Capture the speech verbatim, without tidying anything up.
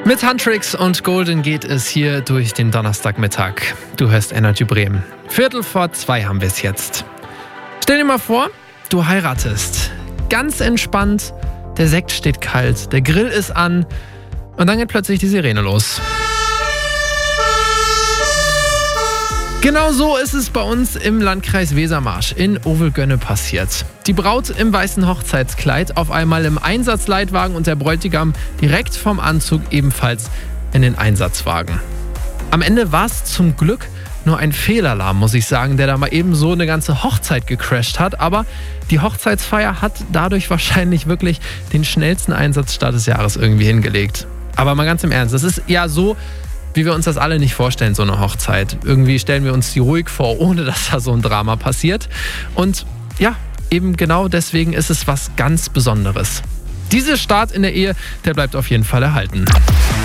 Mit Huntrix und Golden geht es hier durch den Donnerstagmittag. Du hörst Energy Bremen. Viertel vor zwei haben wir es jetzt. Stell dir mal vor, du heiratest. Ganz entspannt, der Sekt steht kalt, der Grill ist an und dann geht plötzlich die Sirene los. Genau so ist es bei uns im Landkreis Wesermarsch in Ovelgönne passiert. Die Braut im weißen Hochzeitskleid auf einmal im Einsatzleitwagen und der Bräutigam direkt vom Anzug ebenfalls in den Einsatzwagen. Am Ende war es zum Glück nur ein Fehlalarm, muss ich sagen, der da mal eben so eine ganze Hochzeit gecrasht hat. Aber die Hochzeitsfeier hat dadurch wahrscheinlich wirklich den schnellsten Einsatzstart des Jahres irgendwie hingelegt. Aber mal ganz im Ernst, das ist ja so, wie wir uns das alle nicht vorstellen, so eine Hochzeit. Irgendwie stellen wir uns die ruhig vor, ohne dass da so ein Drama passiert. Und ja, eben genau deswegen ist es was ganz Besonderes. Dieser Start in der Ehe, der bleibt auf jeden Fall erhalten.